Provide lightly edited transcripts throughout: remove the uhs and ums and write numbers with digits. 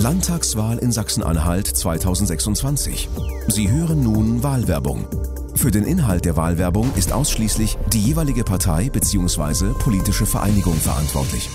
Landtagswahl in Sachsen-Anhalt 2026. Sie hören nun Wahlwerbung. Für den Inhalt der Wahlwerbung ist ausschließlich die jeweilige Partei bzw. politische Vereinigung verantwortlich.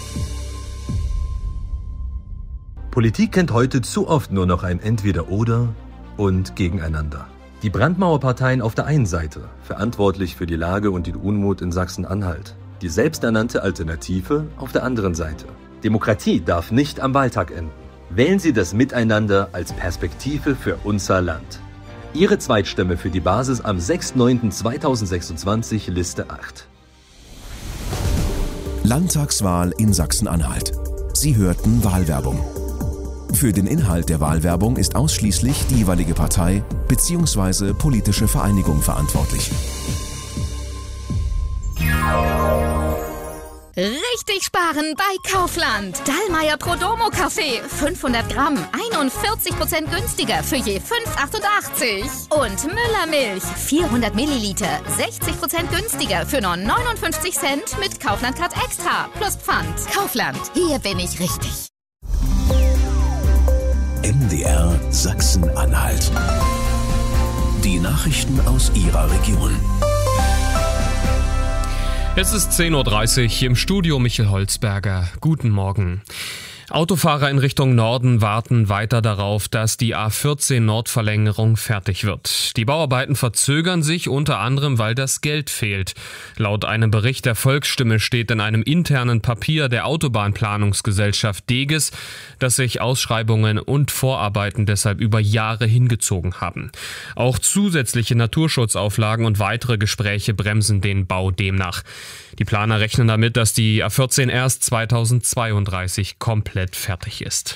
Politik kennt heute zu oft nur noch ein Entweder-Oder und Gegeneinander. Die Brandmauerparteien auf der einen Seite, verantwortlich für die Lage und den Unmut in Sachsen-Anhalt. Die selbsternannte Alternative auf der anderen Seite. Demokratie darf nicht am Wahltag enden. Wählen Sie das Miteinander als Perspektive für unser Land. Ihre Zweitstimme für die Basis am 6.9.2026, Liste 8. Landtagswahl in Sachsen-Anhalt. Sie hörten Wahlwerbung. Für den Inhalt der Wahlwerbung ist ausschließlich die jeweilige Partei bzw. politische Vereinigung verantwortlich. Richtig sparen bei Kaufland. Dallmayr Prodomo Kaffee. 500 Gramm. 41% günstiger für je 5,88. Und Müller Milch. 400 Milliliter. 60% günstiger für nur 59 Cent mit Kaufland Card Extra. Plus Pfand. Kaufland. Hier bin ich richtig. MDR Sachsen-Anhalt. Die Nachrichten aus Ihrer Region. Es ist 10.30 Uhr, im Studio Michel Holzberger. Guten Morgen. Autofahrer in Richtung Norden warten weiter darauf, dass die A14 Nordverlängerung fertig wird. Die Bauarbeiten verzögern sich unter anderem, weil das Geld fehlt. Laut einem Bericht der Volksstimme steht in einem internen Papier der Autobahnplanungsgesellschaft Deges, dass sich Ausschreibungen und Vorarbeiten deshalb über Jahre hingezogen haben. Auch zusätzliche Naturschutzauflagen und weitere Gespräche bremsen den Bau demnach. Die Planer rechnen damit, dass die A14 erst 2032 komplett fertig ist.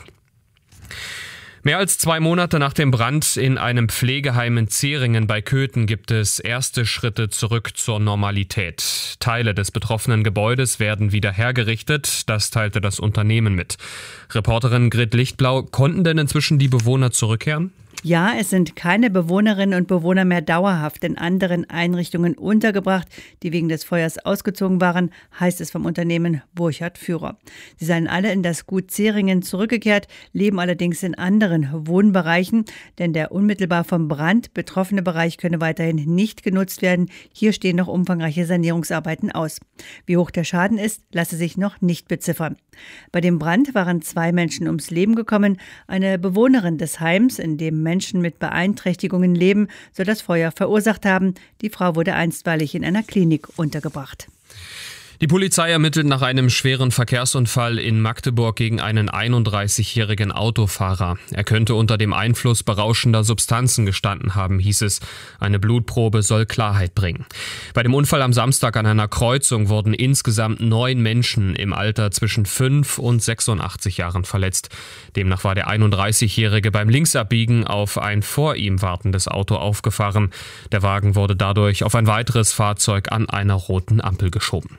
Mehr als 2 Monate nach dem Brand in einem Pflegeheim in Zeringen bei Köthen gibt es erste Schritte zurück zur Normalität. Teile des betroffenen Gebäudes werden wieder hergerichtet, das teilte das Unternehmen mit. Reporterin Grit Lichtblau, konnten denn inzwischen die Bewohner zurückkehren? Ja, es sind keine Bewohnerinnen und Bewohner mehr dauerhaft in anderen Einrichtungen untergebracht, die wegen des Feuers ausgezogen waren, heißt es vom Unternehmen Burchard Führer. Sie seien alle in das Gut Zeringen zurückgekehrt, leben allerdings in anderen Wohnbereichen, denn der unmittelbar vom Brand betroffene Bereich könne weiterhin nicht genutzt werden. Hier stehen noch umfangreiche Sanierungsarbeiten aus. Wie hoch der Schaden ist, lasse sich noch nicht beziffern. Bei dem Brand waren 2 Menschen ums Leben gekommen. Eine Bewohnerin des Heims, in dem Menschen mit Beeinträchtigungen leben, soll das Feuer verursacht haben. Die Frau wurde einstweilig in einer Klinik untergebracht. Die Polizei ermittelt nach einem schweren Verkehrsunfall in Magdeburg gegen einen 31-jährigen Autofahrer. Er könnte unter dem Einfluss berauschender Substanzen gestanden haben, hieß es. Eine Blutprobe soll Klarheit bringen. Bei dem Unfall am Samstag an einer Kreuzung wurden insgesamt 9 Menschen im Alter zwischen 5 und 86 Jahren verletzt. Demnach war der 31-jährige beim Linksabbiegen auf ein vor ihm wartendes Auto aufgefahren. Der Wagen wurde dadurch auf ein weiteres Fahrzeug an einer roten Ampel geschoben.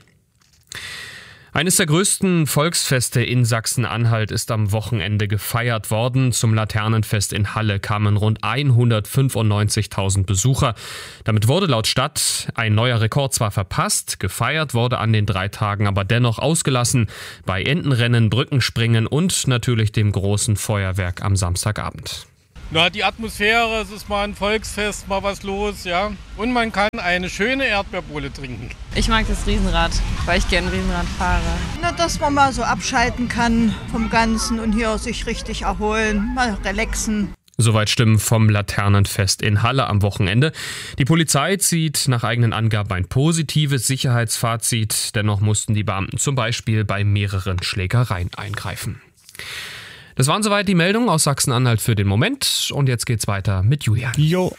Eines der größten Volksfeste in Sachsen-Anhalt ist am Wochenende gefeiert worden. Zum Laternenfest in Halle kamen rund 195.000 Besucher. Damit wurde laut Stadt ein neuer Rekord zwar verpasst, gefeiert wurde an den 3 Tagen aber dennoch ausgelassen bei Entenrennen, Brückenspringen und natürlich dem großen Feuerwerk am Samstagabend. Na, die Atmosphäre, es ist mal ein Volksfest, mal was los, ja. Und man kann eine schöne Erdbeerbohle trinken. Ich mag das Riesenrad, weil ich gerne Riesenrad fahre. Na, dass man mal so abschalten kann vom Ganzen und hier sich richtig erholen, mal relaxen. Soweit Stimmen vom Laternenfest in Halle am Wochenende. Die Polizei zieht nach eigenen Angaben ein positives Sicherheitsfazit. Dennoch mussten die Beamten zum Beispiel bei mehreren Schlägereien eingreifen. Das waren soweit die Meldungen aus Sachsen-Anhalt für den Moment. Und jetzt geht's weiter mit Julian. Jo.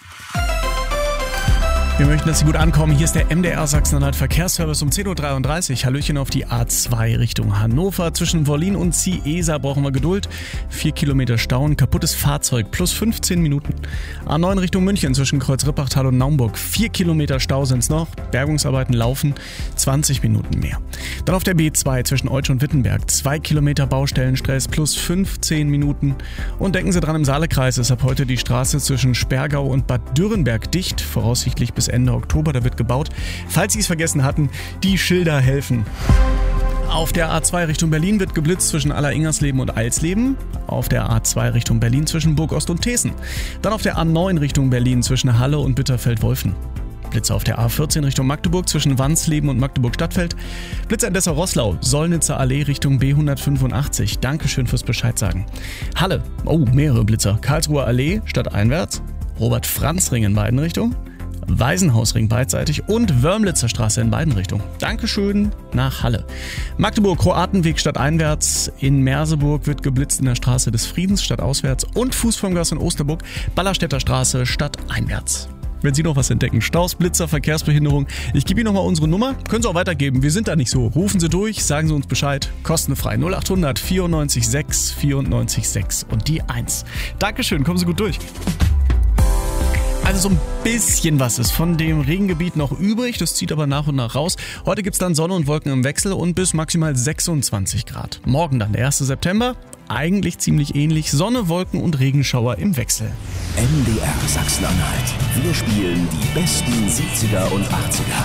Wir möchten, dass Sie gut ankommen. Hier ist der MDR Sachsen-Anhalt Verkehrsservice um 10.33 Uhr. Hallöchen auf die A2 Richtung Hannover. Zwischen Wollin und Ciesa brauchen wir Geduld. 4 Kilometer Stau, ein kaputtes Fahrzeug plus 15 Minuten. A9 Richtung München zwischen Kreuz-Rippachtal und Naumburg. 4 Kilometer Stau sind es noch. Bergungsarbeiten laufen 20 Minuten mehr. Dann auf der B2 zwischen Oetsch und Wittenberg. 2 Kilometer Baustellenstress plus 15 Minuten. Und denken Sie dran, im Saalekreis ist ab heute die Straße zwischen Sperrgau und Bad Dürrenberg dicht. Voraussichtlich bis Ende Oktober, da wird gebaut. Falls Sie es vergessen hatten, die Schilder helfen. Auf der A2 Richtung Berlin wird geblitzt zwischen Aller-Ingersleben und Eilsleben. Auf der A2 Richtung Berlin zwischen Burgost und Teeßen. Dann auf der A9 Richtung Berlin zwischen Halle und Bitterfeld-Wolfen. Blitze auf der A14 Richtung Magdeburg zwischen Wansleben und Magdeburg-Stadtfeld. Blitze in Dessau-Roßlau, Sollnitzer Allee Richtung B185. Dankeschön fürs Bescheid sagen. Halle, mehrere Blitzer. Karlsruher Allee stadteinwärts. Robert-Franz-Ring in beiden Richtungen. Waisenhausring beidseitig und Wörmlitzer Straße in beiden Richtungen. Dankeschön nach Halle. Magdeburg, Kroatenweg stadteinwärts. In Merseburg wird geblitzt in der Straße des Friedens stadtauswärts und Fußformgasse in Osterburg, Ballerstädter Straße stadteinwärts. Wenn Sie noch was entdecken, Staus, Blitzer, Verkehrsbehinderung, ich gebe Ihnen nochmal unsere Nummer, können Sie auch weitergeben, wir sind da nicht so. Rufen Sie durch, sagen Sie uns Bescheid, kostenfrei 0800 94 6 94 6 und die 1. Dankeschön, kommen Sie gut durch. Also so ein bisschen was ist von dem Regengebiet noch übrig, das zieht aber nach und nach raus. Heute gibt es dann Sonne und Wolken im Wechsel und bis maximal 26 Grad. Morgen dann, der 1. September, eigentlich ziemlich ähnlich, Sonne, Wolken und Regenschauer im Wechsel. MDR Sachsen-Anhalt. Wir spielen die besten 70er und 80er.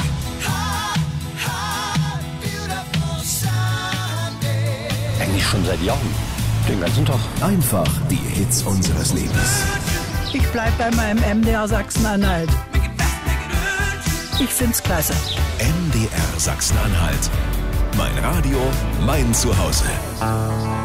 Eigentlich schon seit Jahren, den ganzen Tag. Einfach die Hits unseres Lebens. Ich bleib bei meinem MDR Sachsen-Anhalt. Ich find's klasse. MDR Sachsen-Anhalt. Mein Radio, mein Zuhause.